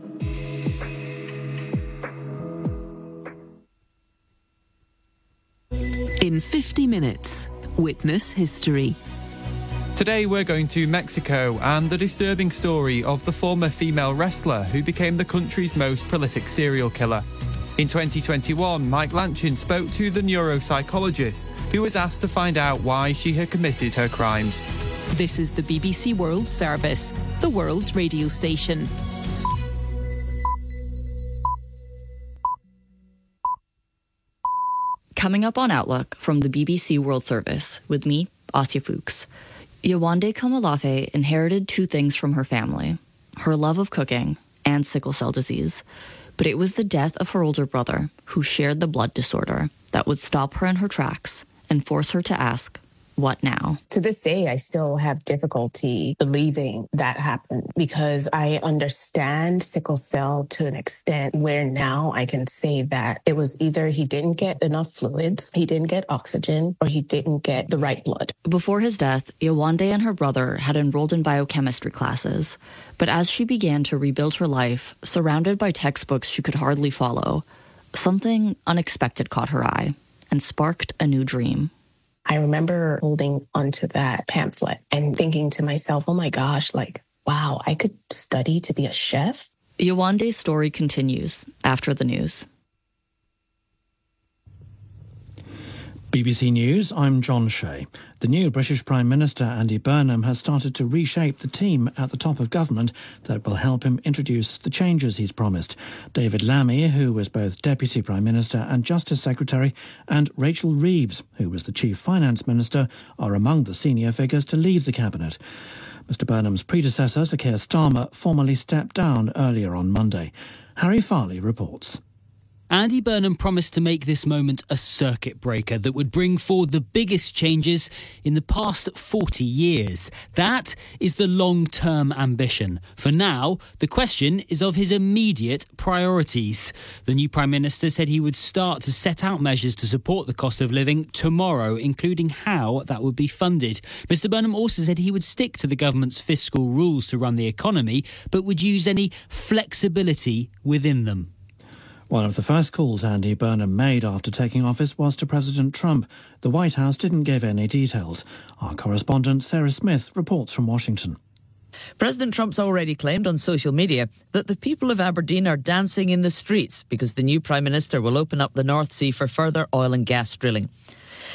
In fifty minutes, witness history. Today we're going to Mexico and the disturbing story of the former female wrestler who became the country's most prolific serial killer. In twenty twenty-one, Mike Lanchin spoke to the neuropsychologist who was asked to find out why she had committed her crimes. This is the B B C World Service, the world's radio station. Coming up on Outlook from the B B C World Service with me, Asya Fuchs. Yewande Komolafe inherited two things from her family, her love of cooking and sickle cell disease. But it was the death of her older brother, who shared the blood disorder, that would stop her in her tracks and force her to ask, what now? To this day, I still have difficulty believing that happened because I understand sickle cell to an extent where now I can say that it was either he didn't get enough fluids, he didn't get oxygen, or he didn't get the right blood. Before his death, Yewande and her brother had enrolled in biochemistry classes. But as she began to rebuild her life, surrounded by textbooks she could hardly follow, something unexpected caught her eye and sparked a new dream. I remember holding onto that pamphlet and thinking to myself, oh my gosh, like, wow, I could study to be a chef. Yewande's story continues after the news. B B C News, I'm John Shea. The new British Prime Minister Andy Burnham has started to reshape the team at the top of government that will help him introduce the changes he's promised. David Lammy, who was both Deputy Prime Minister and Justice Secretary, and Rachel Reeves, who was the Chief Finance Minister, are among the senior figures to leave the Cabinet. Mister Burnham's predecessor, Sir Keir Starmer, formally stepped down earlier on Monday. Harry Farley reports. Andy Burnham promised to make this moment a circuit breaker that would bring forward the biggest changes in the past forty years. That is the long-term ambition. For now, the question is of his immediate priorities. The new Prime Minister said he would start to set out measures to support the cost of living tomorrow, including how that would be funded. Mister Burnham also said he would stick to the government's fiscal rules to run the economy, but would use any flexibility within them. One of the first calls Andy Burnham made after taking office was to President Trump. The White House didn't give any details. Our correspondent Sarah Smith reports from Washington. President Trump's already claimed on social media that the people of Aberdeen are dancing in the streets because the new Prime Minister will open up the North Sea for further oil and gas drilling.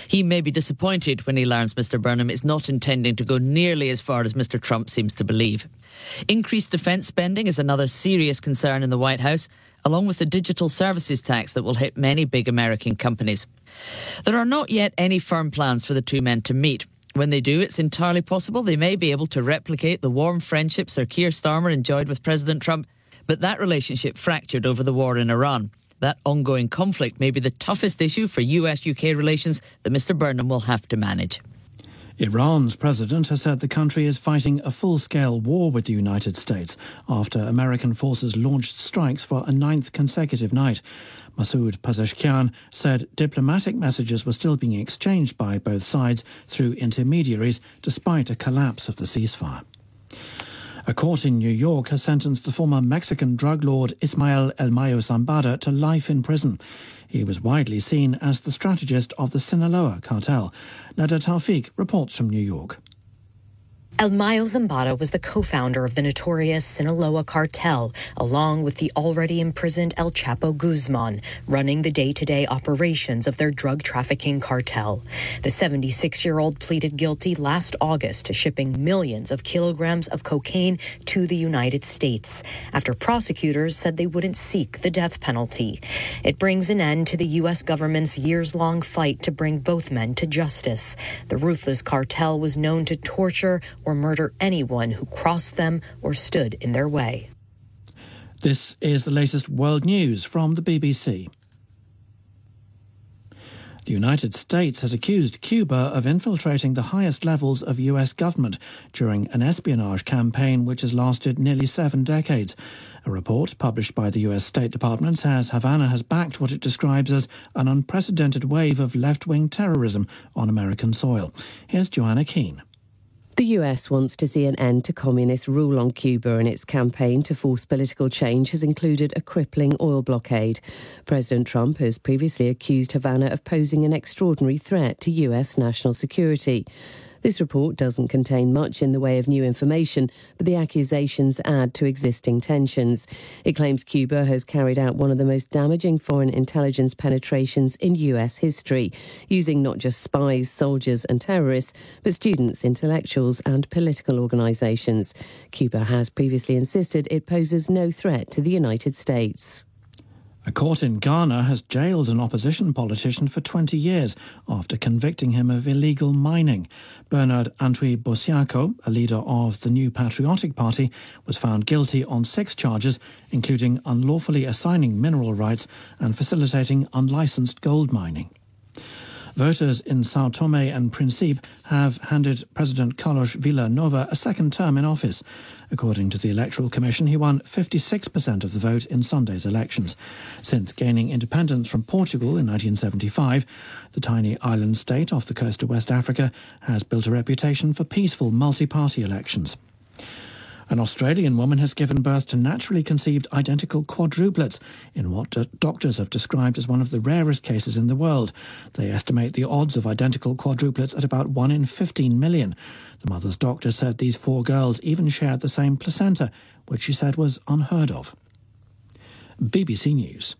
He may be disappointed when he learns Mister Burnham is not intending to go nearly as far as Mister Trump seems to believe. Increased defence spending is another serious concern in the White House, along with the digital services tax that will hit many big American companies. There are not yet any firm plans for the two men to meet. When they do, it's entirely possible they may be able to replicate the warm friendship Sir Keir Starmer enjoyed with President Trump, but that relationship fractured over the war in Iran. That ongoing conflict may be the toughest issue for U S U K relations that Mister Burnham will have to manage. Iran's president has said the country is fighting a full-scale war with the United States after American forces launched strikes for a ninth consecutive night. Masoud Pezeshkian said diplomatic messages were still being exchanged by both sides through intermediaries despite a collapse of the ceasefire. A court in New York has sentenced the former Mexican drug lord Ismael El Mayo Zambada to life in prison. He was widely seen as the strategist of the Sinaloa cartel. Nada Tawfiq reports from New York. El Mayo Zambada was the co-founder of the notorious Sinaloa cartel, along with the already imprisoned El Chapo Guzman, running the day-to-day operations of their drug trafficking cartel. The seventy-six-year-old pleaded guilty last August to shipping millions of kilograms of cocaine to the United States, after prosecutors said they wouldn't seek the death penalty. It brings an end to the U S government's years-long fight to bring both men to justice. The ruthless cartel was known to torture or murder anyone who crossed them or stood in their way. This is the latest world news from the B B C. The United States has accused Cuba of infiltrating the highest levels of U S government during an espionage campaign which has lasted nearly seven decades. A report published by the U S State Department says Havana has backed what it describes as an unprecedented wave of left-wing terrorism on American soil. Here's Joanna Keane. The U S wants to see an end to communist rule on Cuba, and its campaign to force political change has included a crippling oil blockade. President Trump has previously accused Havana of posing an extraordinary threat to U S national security. This report doesn't contain much in the way of new information, but the accusations add to existing tensions. It claims Cuba has carried out one of the most damaging foreign intelligence penetrations in U S history, using not just spies, soldiers and terrorists, but students, intellectuals and political organisations. Cuba has previously insisted it poses no threat to the United States. A court in Ghana has jailed an opposition politician for twenty years after convicting him of illegal mining. Bernard Antwi Bosiako, a leader of the New Patriotic Party, was found guilty on six charges, including unlawfully assigning mineral rights and facilitating unlicensed gold mining. Voters in Sao Tome and Principe have handed President Carlos Villanova a second term in office. According to the Electoral Commission, he won fifty-six percent of the vote in Sunday's elections. Since gaining independence from Portugal in nineteen seventy-five, the tiny island state off the coast of West Africa has built a reputation for peaceful multi-party elections. An Australian woman has given birth to naturally conceived identical quadruplets in what doctors have described as one of the rarest cases in the world. They estimate the odds of identical quadruplets at about one in fifteen million. The mother's doctor said these four girls even shared the same placenta, which she said was unheard of. B B C News.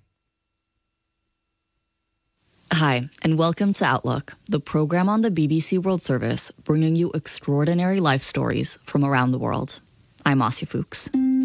Hi, and welcome to Outlook, the program on the B B C World Service, bringing you extraordinary life stories from around the world. I'm Asya Fuchs.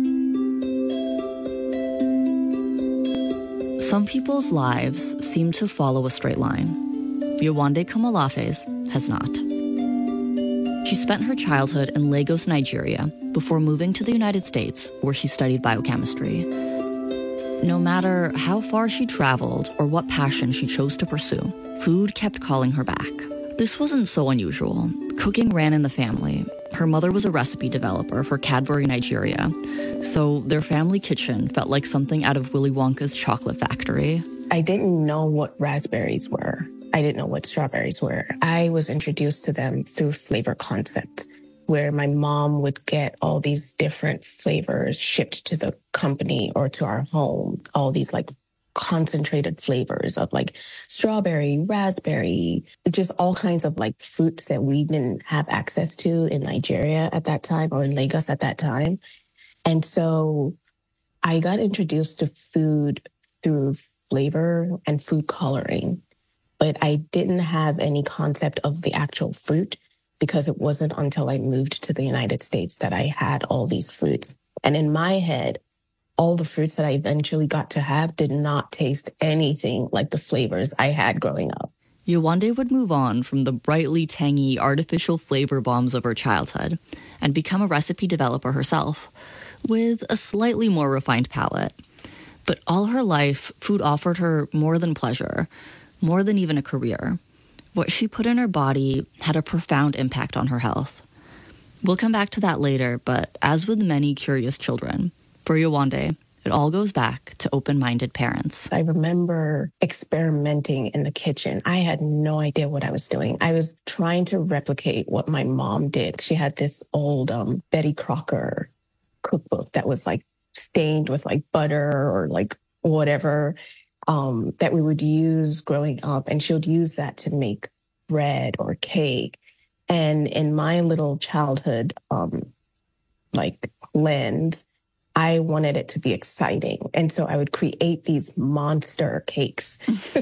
Some people's lives seem to follow a straight line. Yewande Komolafe's has not. She spent her childhood in Lagos, Nigeria, before moving to the United States, where she studied biochemistry. No matter how far she traveled or what passion she chose to pursue, food kept calling her back. This wasn't so unusual. Cooking ran in the family. Her mother was a recipe developer for Cadbury Nigeria, so their family kitchen felt like something out of Willy Wonka's chocolate factory. I didn't know what raspberries were. I didn't know what strawberries were. I was introduced to them through Flavor Concept, where my mom would get all these different flavors shipped to the company or to our home, all these like concentrated flavors of like strawberry, raspberry, just all kinds of like fruits that we didn't have access to in Nigeria at that time or in Lagos at that time. And so I got introduced to food through flavor and food coloring. but I didn't have any concept of the actual fruit because it wasn't until I moved to the United States that I had all these fruits. And in my head, all the fruits that I eventually got to have did not taste anything like the flavors I had growing up. Yewande would move on from the brightly tangy artificial flavor bombs of her childhood and become a recipe developer herself, with a slightly more refined palate. But all her life, food offered her more than pleasure, more than even a career. What she put in her body had a profound impact on her health. We'll come back to that later, but as with many curious children, for Yewande, it all goes back to open-minded parents. I remember experimenting in the kitchen. I had no idea what I was doing. I was trying to replicate what my mom did. She had this old um, Betty Crocker cookbook that was like stained with like butter or like whatever um, that we would use growing up. And she would use that to make bread or cake. And in my little childhood, um, like lens, I wanted it to be exciting. And so I would create these monster cakes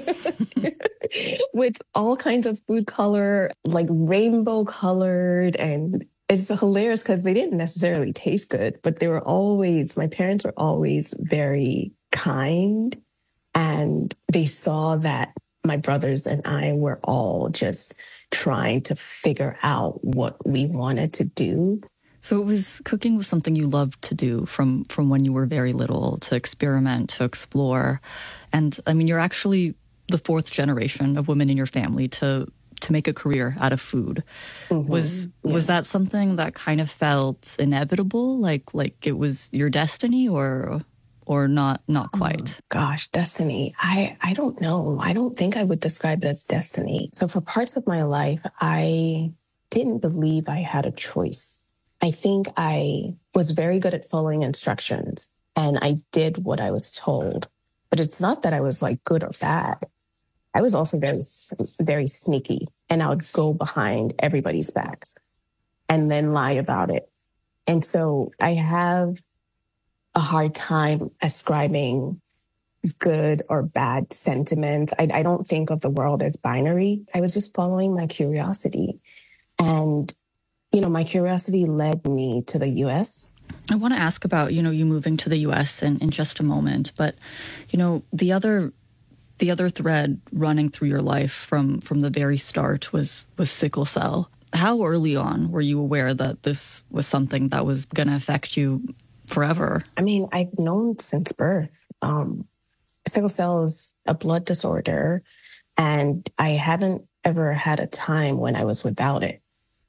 with all kinds of food color, like rainbow colored. And it's hilarious because they didn't necessarily taste good, but they were always, my parents were always very kind. And they saw that my brothers and I were all just trying to figure out what we wanted to do. So it was, cooking was something you loved to do from, from when you were very little, to experiment, to explore. And I mean, you're actually the fourth generation of women in your family to to make a career out of food. Mm-hmm. Was yeah. was that something that kind of felt inevitable, like like it was your destiny, or or not not quite? Oh, gosh, destiny. I, I don't know. I don't think I would describe it as destiny. So for parts of my life, I didn't believe I had a choice. I think I was very good at following instructions and I did what I was told. But it's not that I was like good or bad. I was also very, very sneaky, and I would go behind everybody's backs and then lie about it. And so I have a hard time ascribing good or bad sentiments. I, I don't think of the world as binary. I was just following my curiosity. And, you know, my curiosity led me to the U S. I want to ask about, you know, you moving to the U S in, in just a moment. But, you know, the other the other thread running through your life from, from the very start was, was sickle cell. How early on were you aware that this was something that was going to affect you forever? I mean, I've known since birth. Um, sickle cell is a blood disorder, and I haven't ever had a time when I was without it.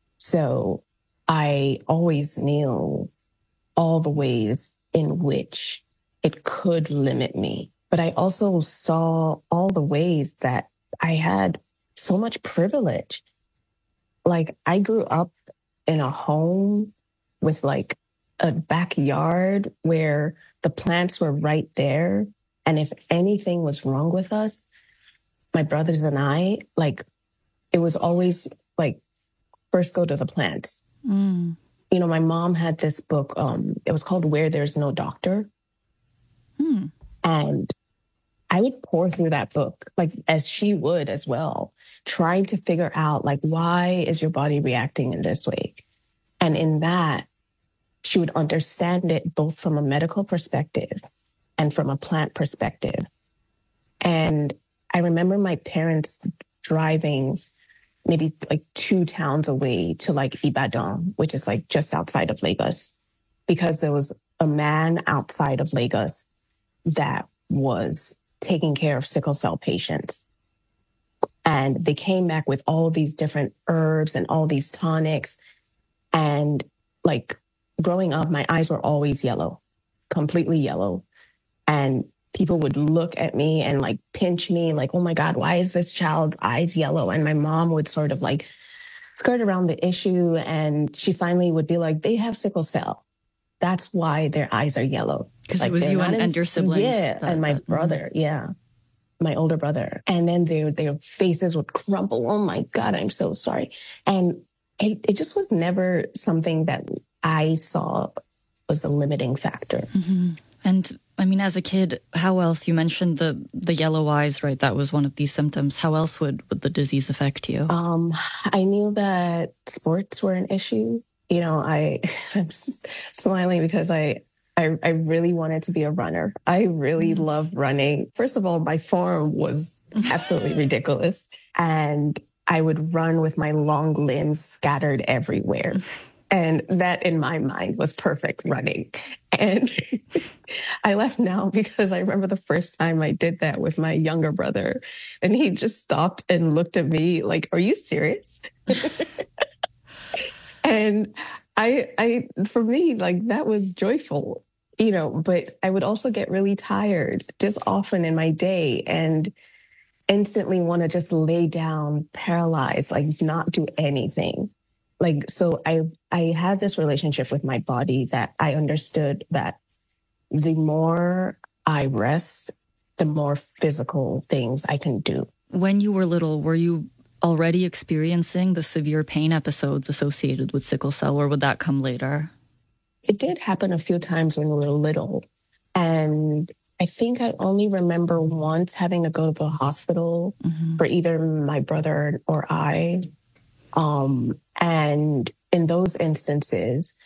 So I always knew all the ways in which it could limit me. But I also saw all the ways that I had so much privilege. Like, I grew up in a home with like a backyard where the plants were right there. And if anything was wrong with us, my brothers and I, like, it was always like, first go to the plants. Mm. You know, my mom had this book, um, it was called Where There's No Doctor. Mm. And I would pour through that book, like as she would as well, trying to figure out, like, why is your body reacting in this way? And in that, she would understand it both from a medical perspective and from a plant perspective. And I remember my parents driving maybe like two towns away to like Ibadan, which is like just outside of Lagos, because there was a man outside of Lagos that was taking care of sickle cell patients. And they came back with all these different herbs and all these tonics. And like growing up, my eyes were always yellow, completely yellow. And people would look at me and like pinch me like, oh my God, why is this child's eyes yellow? And my mom would sort of like skirt around the issue. And she finally would be like, they have sickle cell. That's why their eyes are yellow. Because like, it was you and, and your siblings. Yeah, that, and my that, brother. Mm-hmm. Yeah, my older brother. And then their their faces would crumple. Oh my God, I'm so sorry. And it, it just was never something that I saw was a limiting factor. Mm-hmm. And I mean, as a kid, how else, you mentioned the, the yellow eyes, right? That was one of these symptoms. How else would, would the disease affect you? Um, I knew that sports were an issue. You know, I, I'm smiling because I, I, I really wanted to be a runner. I really mm. loved running. First of all, my form was absolutely ridiculous. And I would run with my long limbs scattered everywhere. And that, in my mind, was perfect running. And I laugh now because I remember the first time I did that with my younger brother. And he just stopped and looked at me like, are you serious? And I, I, for me, like, that was joyful, you know, but I would also get really tired just often in my day and instantly want to just lay down, paralyzed, like not do anything. Like, so I, I had this relationship with my body that I understood that the more I rest, the more physical things I can do. When you were little, were you already experiencing the severe pain episodes associated with sickle cell, or would that come later? It did happen a few times when we were little. And I think I only remember once having to go to the hospital mm-hmm. for either my brother or I. Um, and in those instances,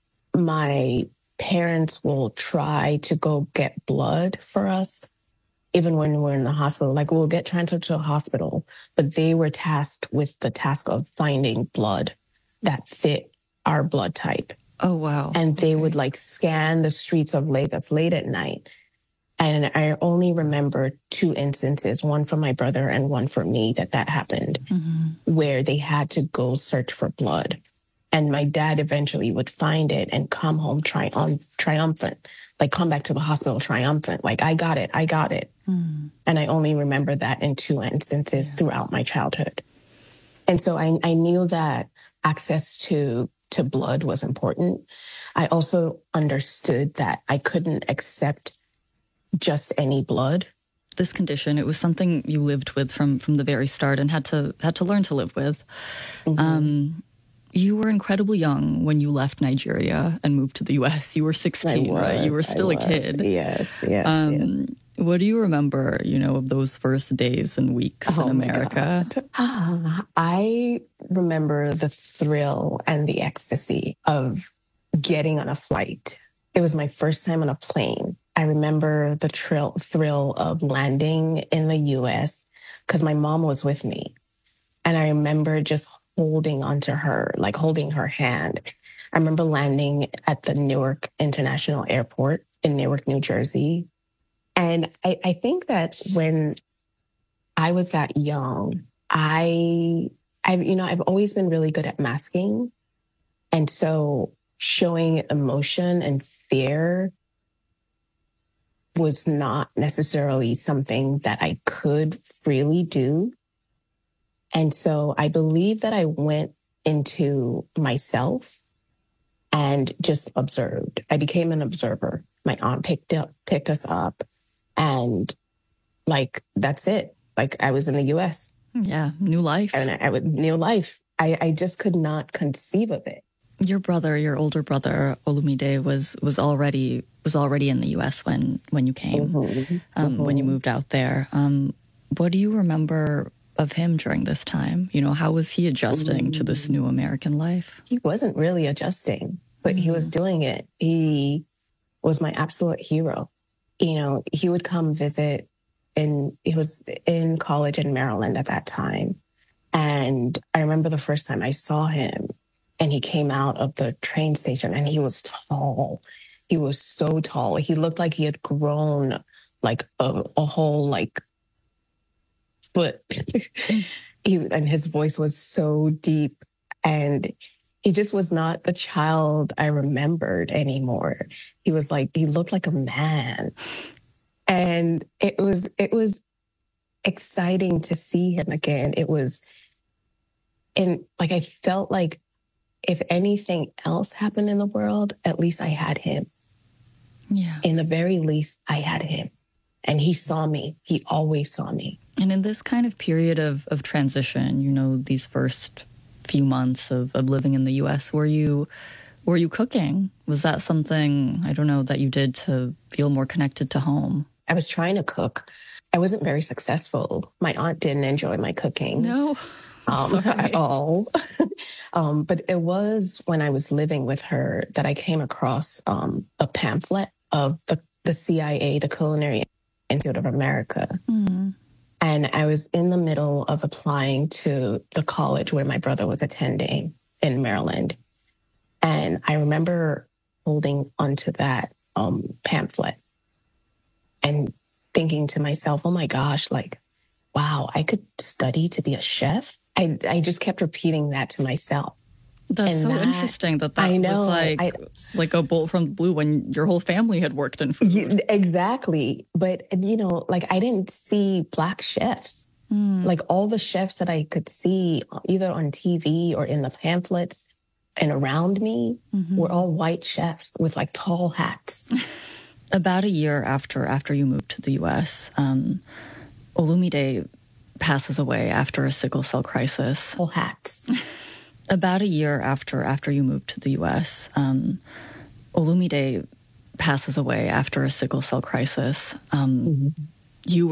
my parents will try to go get blood for us, even when we're in the hospital. Like, we'll get transferred to a hospital, but they were tasked with the task of finding blood that fit our blood type. Oh, wow. And they okay. would like scan the streets of Lagos late at night. And I only remember two instances, one for my brother and one for me, that that happened, mm-hmm. where they had to go search for blood. And my dad eventually would find it and come home triumph- triumphant, like come back to the hospital triumphant, like, I got it, I got it. Mm. And I only remember that in two instances yeah. throughout my childhood. And so I, I knew that access to, to blood was important. I also understood that I couldn't accept just any blood. This condition, it was something you lived with from, from the very start and had to had to learn to live with. Mm-hmm. Um, you were incredibly young when you left Nigeria and moved to the U S. You were sixteen, was, right? You were still a kid. Yes, yes, um, yes. What do you remember, you know, of those first days and weeks oh in America? Uh, I remember the thrill and the ecstasy of getting on a flight. It was my first time on a plane. I remember the trill, thrill of landing in the U S because my mom was with me. And I remember just holding onto her, like holding her hand. I remember landing at the Newark International Airport in Newark, New Jersey. And I, I think that when I was that young, I, I, you know, I've always been really good at masking. And so showing emotion and fear was not necessarily something that I could freely do. And so I believe that I went into myself and just observed. I became an observer. My aunt picked up, picked us up, and like, that's it. Like, I was in the U S. Yeah, new life. And I, I would new life. I, I just could not conceive of it. Your brother, your older brother, Olumide, was was already was already in the U S when when you came, mm-hmm. Um, mm-hmm. when you moved out there. Um, what do you remember of him during this time? You know, how was he adjusting mm-hmm. to this new American life? He wasn't really adjusting, but mm-hmm. he was doing it. He was my absolute hero. You know, he would come visit, and he was in college in Maryland at that time. And I remember the first time I saw him, and he came out of the train station, and he was tall. He was so tall. He looked like he had grown like a, a whole like foot. he, and his voice was so deep, and he just was not the child I remembered anymore. He was like, he looked like a man. And it was, it was exciting to see him again. It was, and like, I felt like if anything else happened in the world, at least I had him. Yeah. In the very least, I had him. And he saw me. He always saw me. And in this kind of period of, of transition, you know, these first few months of, of living in the U S, were you were you cooking? Was that something, I don't know, that you did to feel more connected to home? I was trying to cook. I wasn't very successful. My aunt didn't enjoy my cooking. No, um, at all. um, but it was when I was living with her that I came across um, a pamphlet of the, the C I A, the Culinary Institute of America. Mm-hmm. And I was in the middle of applying to the college where my brother was attending in Maryland. And I remember holding onto that um, pamphlet and thinking to myself, oh my gosh, like, wow, I could study to be a chef. I, I just kept repeating that to myself. That's and so that, interesting that that I know, was like, I, like a bolt from the blue when your whole family had worked in food. Exactly. But, you know, like I didn't see Black chefs. Mm. Like all the chefs that I could see either on T V or in the pamphlets and around me mm-hmm. were all white chefs with like tall hats. About a year after after you moved to the U S, um, Olumide passes away after a sickle cell crisis. Tall hats. About a year after after you moved to the U S, um, Olumide passes away after a sickle cell crisis. Um, mm-hmm. You